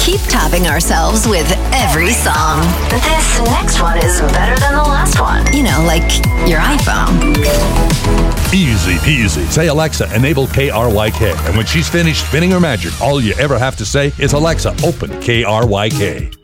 keep topping ourselves with every song. This next one is better than the last one. You know, like your iPhone. Easy peasy. Say, Alexa, enable KRYK. And when she's finished spinning her magic, all you ever have to say is, Alexa, open KRYK.